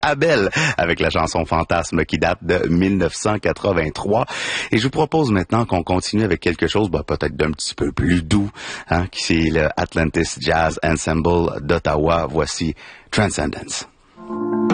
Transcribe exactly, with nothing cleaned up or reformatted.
Abel avec la chanson Fantasme qui date de mille neuf cent quatre-vingt-trois. Et je vous propose maintenant qu'on continue avec quelque chose bah, peut-être d'un petit peu plus doux, hein, qui c'est le Atlantis Jazz Ensemble d'Ottawa. Voici Transcendence.